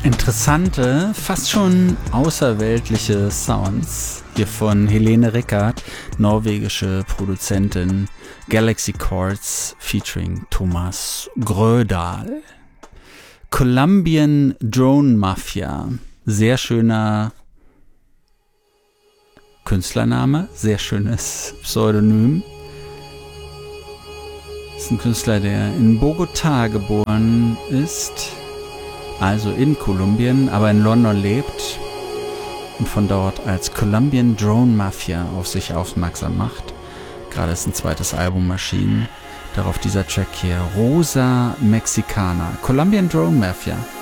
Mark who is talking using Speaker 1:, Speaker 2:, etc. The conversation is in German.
Speaker 1: Interessante, fast schon außerweltliche Sounds hier von Helene Rickard, norwegische Produzentin, Galaxy Chords featuring Thomas Grödahl. Colombian Drone Mafia, sehr schöner Künstlername, sehr schönes Pseudonym. Das ist ein Künstler, der in Bogotá geboren ist, also in Kolumbien, aber in London lebt und von dort als Colombian Drone Mafia auf sich aufmerksam macht. Gerade ist ein zweites Album erschienen. Darauf dieser Track hier, Rosa Mexicana. Colombian Drone Mafia.